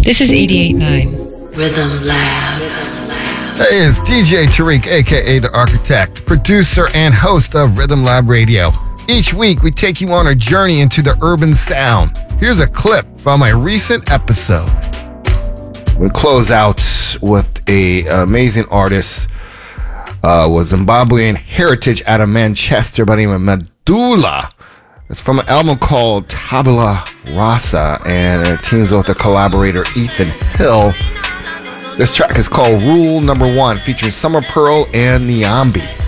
This is 88.9 Rhythm Lab. Hey, it's DJ Tariq, aka The Architect, producer and host of Rhythm Lab Radio. Each week, we take you on a journey into the urban sound. Here's a clip from a recent episode. We close out with an amazing artist with Zimbabwean heritage out of Manchester by the name of Medulla. It's from an album called Tabula Rasa, and it teams with the collaborator Ethan Hill. This track is called Rule Number 1, featuring Summer Pearl and Niambi.